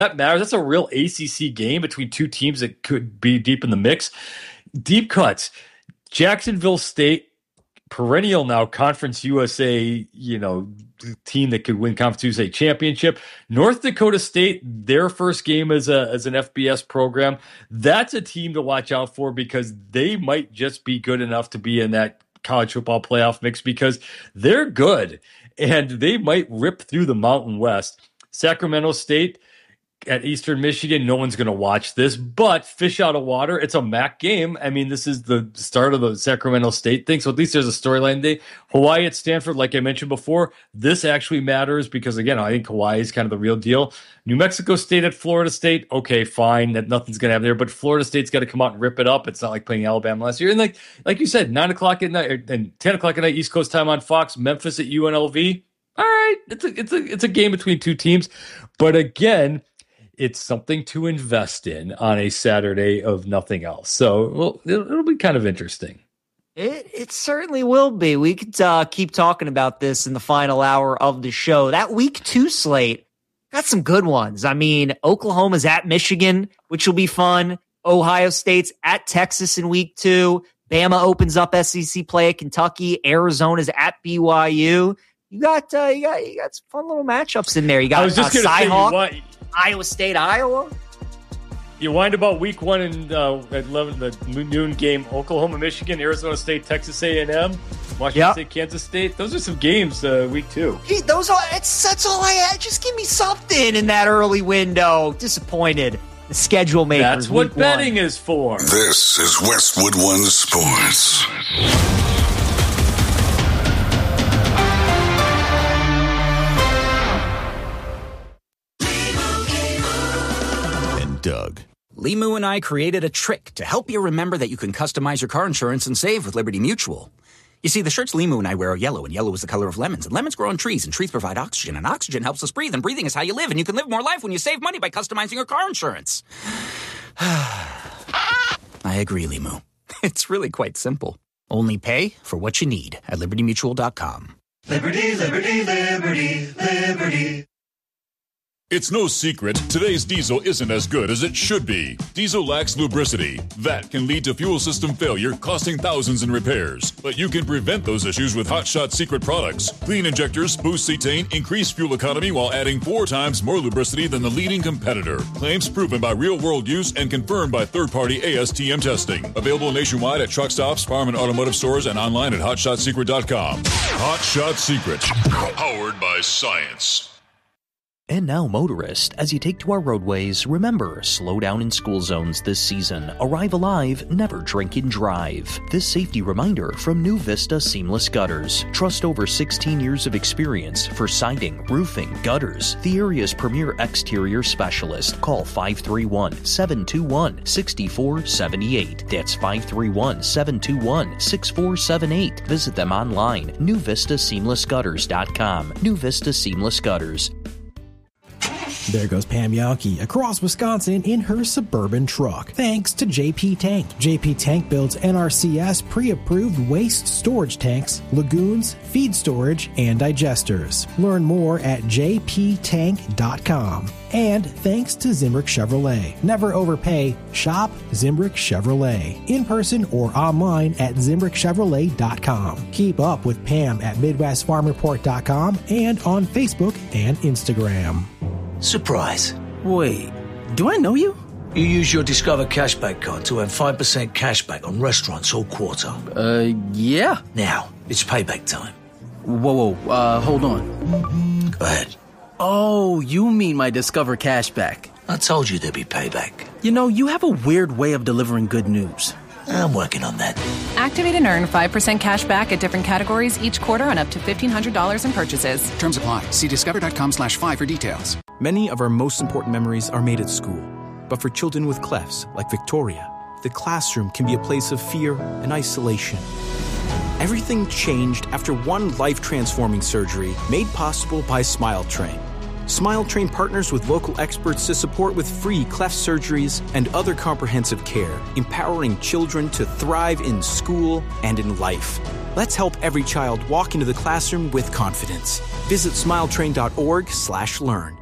that matters. That's a real ACC game between two teams that could be deep in the mix. Deep cuts. Jacksonville State, perennial now Conference USA, team that could win Conference USA championship. North Dakota State, their first game as an FBS program. That's a team to watch out for because they might just be good enough to be in that college football playoff mix because they're good and they might rip through the Mountain West. Sacramento State at Eastern Michigan, no one's going to watch this, but fish out of water. It's a MAC game. I mean, this is the start of the Sacramento State thing, so at least there's a storyline day. Hawaii at Stanford, like I mentioned before, this actually matters because, again, I think Hawaii is kind of the real deal. New Mexico State at Florida State, okay, fine, that nothing's going to happen there, but Florida State's got to come out and rip it up. It's not like playing Alabama last year. And like you said, 9 o'clock at night and 10 o'clock at night, East Coast time on Fox, Memphis at UNLV. All right, it's a game between two teams, but again, it's something to invest in on a Saturday of nothing else. So it'll be kind of interesting. It certainly will be. We could keep talking about this in the final hour of the show. That week 2 slate got some good ones. I mean, Oklahoma's at Michigan, which will be fun. Ohio State's at Texas in week 2. Bama opens up SEC play at Kentucky. Arizona's at BYU. You got some fun little matchups in there. You got Cyhawk. Iowa State, Iowa. You wind about week 1 and at 11, the noon game, Oklahoma, Michigan, Arizona State, Texas A&M, Washington State, Kansas State. Those are some games week 2. Hey, that's all I had. Just give me something in that early window. Disappointed. The schedule makers. That's what betting is for. This is Westwood One Sports. Doug. Limu and I created a trick to help you remember that you can customize your car insurance and save with Liberty Mutual. You see, the shirts Limu and I wear are yellow, and yellow is the color of lemons, and lemons grow on trees, and trees provide oxygen, and oxygen helps us breathe, and breathing is how you live, and you can live more life when you save money by customizing your car insurance. I agree, Limu. It's really quite simple. Only pay for what you need at LibertyMutual.com. Liberty, liberty, liberty, liberty. It's no secret, today's diesel isn't as good as it should be. Diesel lacks lubricity. That can lead to fuel system failure, costing thousands in repairs. But you can prevent those issues with Hot Shot Secret products. Clean injectors, boost cetane, increase fuel economy while adding 4 times more lubricity than the leading competitor. Claims proven by real-world use and confirmed by third-party ASTM testing. Available nationwide at truck stops, farm and automotive stores, and online at HotShotSecret.com. Hot Shot Secret. Powered by science. And now, motorists, as you take to our roadways, remember, slow down in school zones this season. Arrive alive, never drink and drive. This safety reminder from New Vista Seamless Gutters. Trust over 16 years of experience for siding, roofing, gutters. The area's premier exterior specialist. Call 531-721-6478. That's 531-721-6478. Visit them online, NewVistaSeamlessGutters.com. New Vista Seamless Gutters. There goes Pam Yankee across Wisconsin in her Suburban truck. Thanks to JP Tank. JP Tank builds NRCS pre-approved waste storage tanks, lagoons, feed storage, and digesters. Learn more at jptank.com. And thanks to Zimrick Chevrolet. Never overpay. Shop Zimrick Chevrolet. In person or online at zimrickchevrolet.com. Keep up with Pam at MidwestFarmReport.com and on Facebook and Instagram. Surprise. Wait, do I know you? You use your Discover Cashback card to earn 5% cashback on restaurants all quarter. Yeah. Now, it's payback time. Whoa, hold on. Go ahead. Oh, you mean my Discover Cashback. I told you there'd be payback. You know, you have a weird way of delivering good news. I'm working on that. Activate and earn 5% cash back at different categories each quarter on up to $1,500 in purchases. Terms apply. See discover.com/5 for details. Many of our most important memories are made at school. But for children with clefts, like Victoria, the classroom can be a place of fear and isolation. Everything changed after one life-transforming surgery made possible by Smile Train. Smile Train partners with local experts to support with free cleft surgeries and other comprehensive care, empowering children to thrive in school and in life. Let's help every child walk into the classroom with confidence. Visit smiletrain.org/learn.